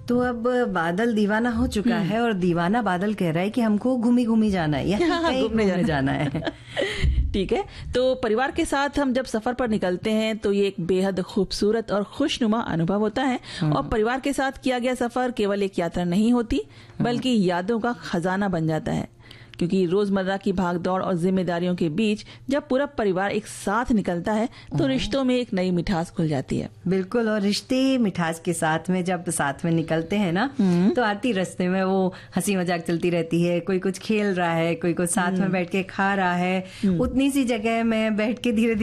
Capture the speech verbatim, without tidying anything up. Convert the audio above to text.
तो अब बादल दीवाना हो चुका है और दीवाना बादल कह रहा है कि हमको घूमी घूमी जाना है या कहीं घूमने जाना, जाना है। ठीक है, तो परिवार के साथ हम जब सफर पर निकलते हैं तो ये एक बेहद खूबसूरत और खुशनुमा अनुभव होता है। और परिवार के साथ किया गया सफर केवल एक यात्रा नहीं होती बल्कि यादों का खजाना बन जाता है, क्योंकि रोजमर्रा की भागदौड़ और जिम्मेदारियों के बीच जब पूरा परिवार एक साथ निकलता है तो रिश्तों में एक नई मिठास खुल जाती है। बिल्कुल, और रिश्ते मिठास के साथ में जब साथ में निकलते हैं ना तो आरती रास्ते में वो हंसी मजाक चलती रहती है, कोई कुछ खेल रहा है, कोई कुछ साथ में बैठ के खा रहा है, उतनी सी जगह में बैठ के धीरे